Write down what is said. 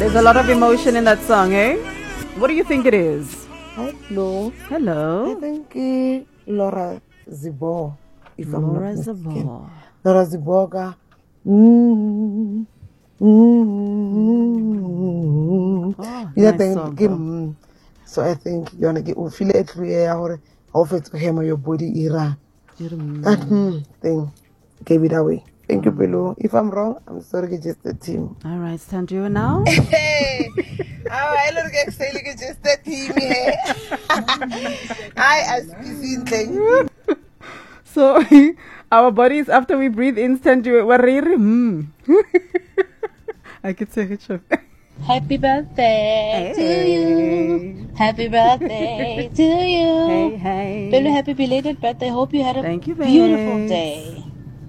There's a lot of emotion in that song, eh? What do you think it is? Hello. Hello. I think Laura Zibo. If I'm Laura not mistaken. Zibo. Laura Ziboga. Nice song, though. So I think you wanna get feel it clear or of it hammer your body era. That thing gave it away. Thank you, Pelo. If I'm wrong, I'm sorry, just the team. All right, stand you now. Hey, I look excited, just the team here. I as thing. So our bodies, after we breathe instant, I could say it. Happy birthday to you. Happy birthday to you. Hey. Really happy belated birthday. Hope you had a Thank you, beautiful babes. day.